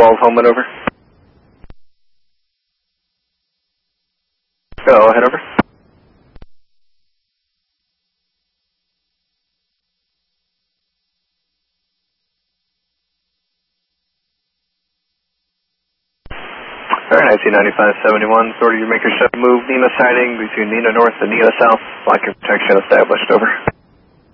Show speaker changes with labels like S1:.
S1: 12 Homan, over. Go ahead, over. Alright, IC 9571, order your maker 7 move, Nina sighting between Nina North and Nina South, block your protection established, over.